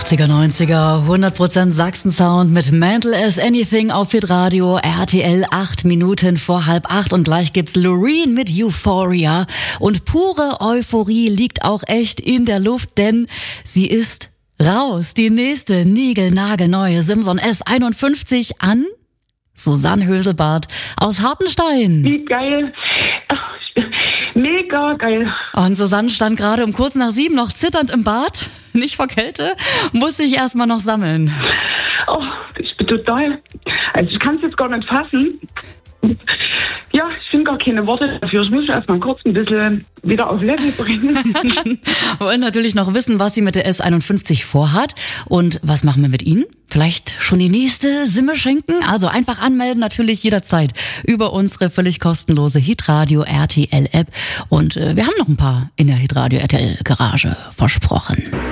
80er, 90er, 100% Sachsen-Sound mit Mental as Anything auf Hitradio, RTL 8 Minuten vor 7:30 und gleich gibt's Loreen mit Euphoria. Und pure Euphorie liegt auch echt in der Luft, denn sie ist raus. Die nächste niegelnagelneue Simson S51 an Susanne Höselbart aus Hartenstein. Wie geil. Mega geil. Und Susanne stand gerade um kurz nach 7 noch zitternd im Bad, nicht vor Kälte, muss sich erstmal noch sammeln. Oh, ich bin total, also ich kann es jetzt gar nicht fassen. Ja, ich finde gar keine Worte dafür. Ich muss erstmal kurz ein bisschen wieder auf Level bringen. Wir wollen natürlich noch wissen, was sie mit der S51 vorhat und was machen wir mit Ihnen? Vielleicht schon die nächste Simme schenken? Also einfach anmelden, natürlich jederzeit über unsere völlig kostenlose Hitradio RTL App. Und wir haben noch ein paar in der Hitradio RTL Garage versprochen.